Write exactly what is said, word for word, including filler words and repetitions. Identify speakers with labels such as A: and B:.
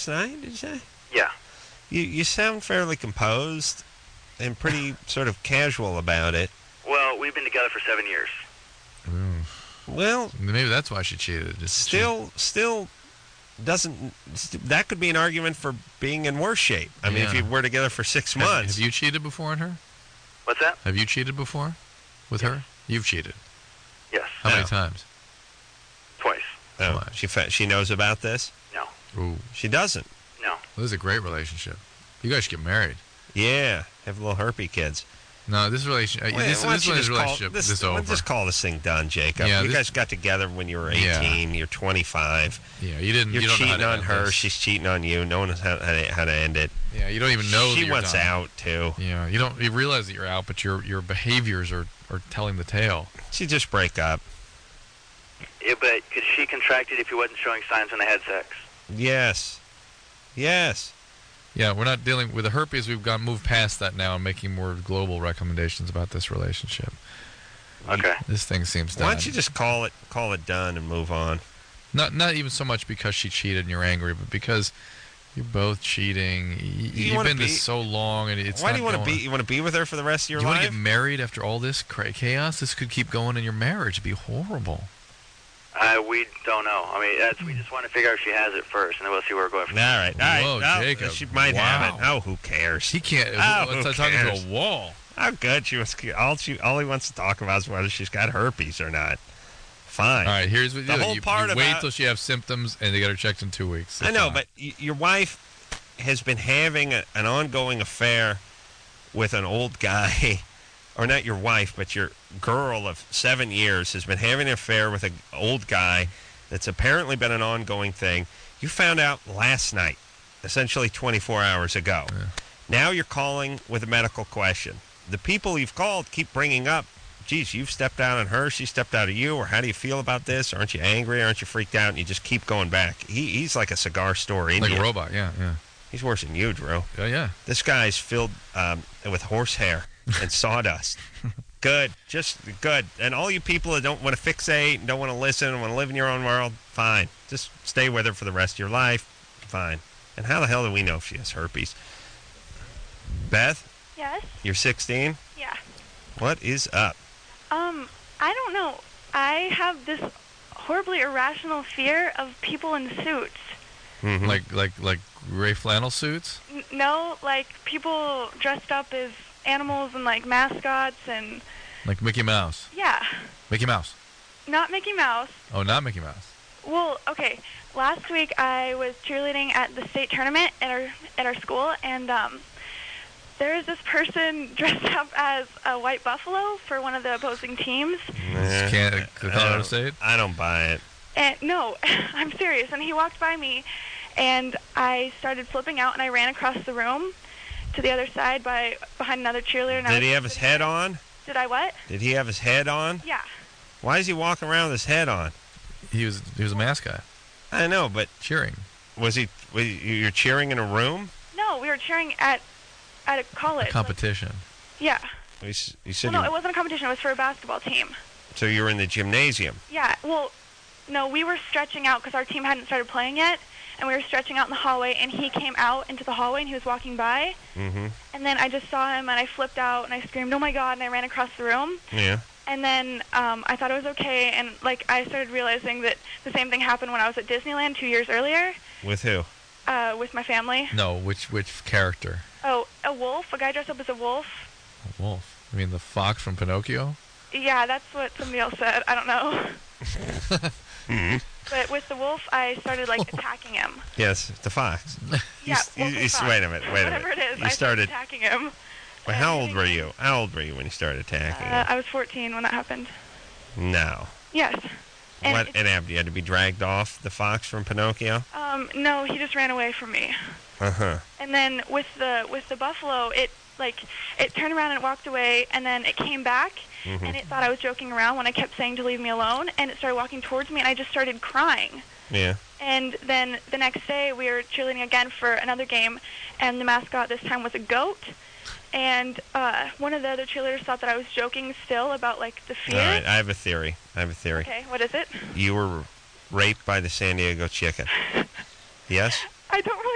A: last night, did you say?
B: Yeah.
A: You you sound fairly composed and pretty sort of casual about it.
B: Well, we've been together for seven years.
C: Mm.
A: Well,
C: maybe that's why she cheated. Just
A: still,
C: she...
A: still doesn't. St- that could be an argument for being in worse shape. I mean,
C: Yeah.
A: if you were together for six
C: have,
A: months.
C: Have you cheated before on her?
B: What's that?
C: Have you cheated before with her? You've cheated.
B: Yes.
C: How
A: No.
C: many times?
B: Twice.
A: Oh,
C: Twice.
A: she fa- she knows about this.
B: No.
C: Ooh.
A: She doesn't.
B: No.
C: Well, this is a great relationship. You guys should get married.
A: Yeah, have little herpy kids.
C: No, this relationship.
A: Wait,
C: this
A: why
C: this
A: don't you
C: one is
A: just call-
C: relationship.
A: this,
C: This
A: why don't you
C: over.
A: Just call this thing done, Jacob.
C: Yeah,
A: you
C: this-
A: guys got together when you were
C: Yeah.
A: eighteen. You're twenty-five.
C: Yeah, you didn't.
A: You're
C: you don't
A: cheating
C: know how to
A: on
C: end
A: her.
C: this.
A: She's cheating on you. No one knows how, how, to, how to end it.
C: Yeah, you don't even know.
A: She
C: that you're
A: wants
C: done.
A: out too.
C: Yeah, you don't. You realize that you're out, but your your behaviors are, are telling the tale.
A: She just break up.
B: Yeah, but could she contract it if he wasn't showing signs when they had sex?
A: Yes. Yes.
C: Yeah, we're not dealing with the herpes. We've got moved past that now and making more global recommendations about this relationship.
B: Okay.
C: This thing seems done.
A: Why don't you just call it call it done and move on?
C: Not not even so much because she cheated and you're angry, but because you're both cheating. Y-
A: You
C: You've
A: wanna
C: been
A: be-
C: this so long, and it's
A: Why
C: not
A: do you want to
C: going-
A: be? You want to be with her for the rest of your
C: You want
A: life?
C: to get married after all this cra- chaos? This could keep going in your marriage. It'd be horrible.
B: Uh, we don't know. I mean, that's, we just want to figure out if she has it first, and then we'll see where we're going from
A: All right. All right.
C: Whoa,
A: Oh,
C: Jacob.
A: she might have it.
C: Wow.
A: Oh, who cares?
C: He can't.
A: Oh,
C: it's
A: who
C: like talking
A: cares?
C: to a wall.
A: How good she was. All she all he wants to talk about is whether she's got herpes or not. Fine.
C: All right, here's what you
A: The
C: do.
A: whole
C: you,
A: part
C: you wait
A: about-
C: till she has symptoms, and they get her checked in two weeks.
A: I
C: It's
A: know,
C: fine.
A: but y- your wife has been having a, an ongoing affair with an old guy, or not your wife, but your girl of seven years has been having an affair with an old guy that's apparently been an ongoing thing. You found out last night, essentially twenty-four hours ago.
C: Yeah.
A: Now you're calling with a medical question. The people you've called keep bringing up, geez, you've stepped out on her, she stepped out of you, or how do you feel about this? Aren't you angry? Aren't you freaked out? And you just keep going back. He, he's like a cigar store Indian.
C: like a robot. Yeah, yeah,
A: He's worse than you, Drew.
C: yeah, yeah.
A: This guy's filled um, with horsehair and sawdust. Good, just good. And all you people that don't want to fixate, don't want to listen, and want to live in your own world, fine. Just stay with her for the rest of your life, fine. And how the hell do we know if she has herpes? Beth,
D: Yes.
A: you're sixteen.
D: Yeah.
A: What is up?
D: Um, I don't know. I have this horribly irrational fear of people in suits.
A: Mhm.
C: Like like like gray flannel suits.
D: N- no, like people dressed up as animals and like mascots and
C: Like Mickey Mouse.
D: yeah,
C: Mickey Mouse.
D: not Mickey Mouse.
C: Oh, not Mickey Mouse.
D: Well, okay. Last week I was cheerleading at the state tournament at our at our school, and um, there was this person dressed up as a white buffalo for one of the opposing teams.
A: Nah,
C: Can't
A: I
C: Colorado
A: don't-
C: State.
A: I don't buy it.
D: And no, I'm serious. And he walked by me, and I started flipping out, and I ran across the room to the other side by behind another cheerleader. And I
A: Did
D: was
A: he have his
D: sitting
A: head
D: there.
A: on?
D: Did I what?
A: Did he have his head on?
D: Yeah.
A: Why is he walking around with his head on?
C: He was he was a mascot
A: I know, but
C: cheering.
A: was he? Was you- you're cheering in a room?
D: No, we were cheering at at a college.
C: A competition.
D: Like, yeah.
A: You, s- you said
D: Well, no,
A: you-
D: it wasn't a competition. It was for a basketball team.
A: so you were in the gymnasium.
D: Yeah. Well, no, we were stretching out because our team hadn't started playing yet, and we were stretching out in the hallway, and he came out into the hallway, and he was walking by,
A: Mm-hmm.
D: and then I just saw him, and I flipped out, and I screamed, "Oh my God!" and I ran across the room.
A: Yeah.
D: And then um, I thought it was okay, and like I started realizing that the same thing happened when I was at Disneyland two years earlier
A: With who?
D: uh, with my family.
C: No, which which character?
D: Oh, a wolf, a guy dressed up as a wolf.
C: A wolf. I mean the fox from Pinocchio.
D: Yeah, that's what somebody else said. I don't know.
A: Mm-hmm.
D: But with the wolf, I started like attacking him.
A: Yes, the fox.
D: Yeah,
A: You s- you-
D: wolf or
A: you s-
D: fox.
A: wait a minute, wait a
D: Whatever
A: minute.
D: it is,
A: You
D: I
A: started-
D: attacking him.
A: Well, how old were you? How old were you when you started attacking?
D: Uh,
A: him?
D: I was fourteen when that happened.
A: No.
D: Yes. And
A: What?
D: it-
A: It happened. You had to be dragged off the fox from Pinocchio.
D: Um, no, he just ran away from me.
A: Uh huh.
D: And then with the with the buffalo, it like it turned around and walked away, and then it came back,
A: Mhm.
D: and it thought I was joking around when I kept saying to leave me alone, and it started walking towards me, and I just started crying.
A: Yeah.
D: And then the next day, we were cheerleading again for another game, and the mascot this time was a goat. And uh, one of the other cheerleaders thought that I was joking still about like the fear.
A: All right. I have a theory. I have a theory.
D: Okay, what is it?
A: You were raped by the San Diego chicken. Yes.
D: I don't really